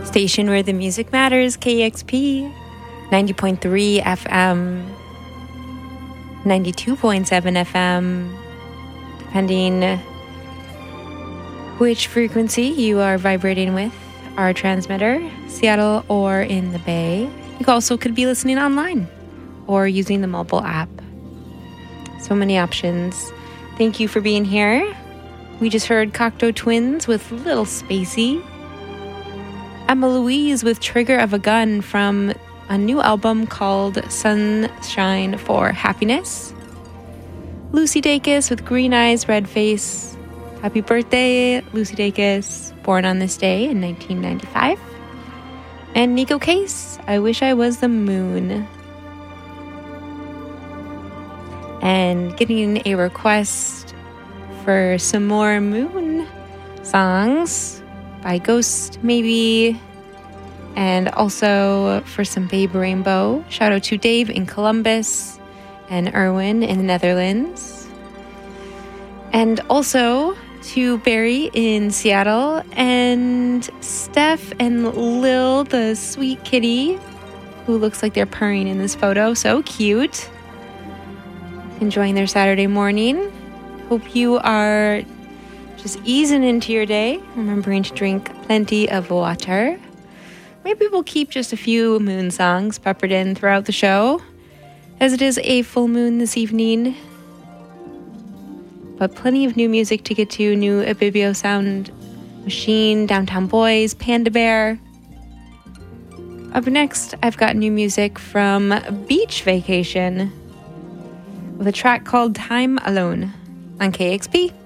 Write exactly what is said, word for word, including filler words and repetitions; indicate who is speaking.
Speaker 1: Station where the music matters, K X P, ninety point three F M, ninety-two point seven F M, depending which frequency you are vibrating with, our transmitter, Seattle or in the Bay. You also could be listening online or using the mobile app. So many options. Thank you for being here. We just heard Cocteau Twins with Little Spacey. Emma Louise with Trigger of a Gun from a new album called Sunshine for Happiness. Lucy Dacus with Green Eyes, Red Face. Happy birthday, Lucy Dacus, born on this day in nineteen ninety-five. And Nico Case, I Wish I Was the Moon. And getting a request for some more Moon songs by Ghost, maybe, and also for some Babe Rainbow. Shout out to Dave in Columbus and Erwin in the Netherlands. And also to Barry in Seattle and Steph and Lil, the sweet kitty, who looks like they're purring in this photo. So cute. Enjoying their Saturday morning. Hope you are just easing into your day, remembering to drink plenty of water. Maybe we'll keep just a few Moon songs peppered in throughout the show, as it is a full moon this evening. But plenty of new music to get to. New Ibibio Sound Machine, Downtown Boys, Panda Bear. Up next, I've got new music from Beach Vacation with a track called Time Alone on K X P.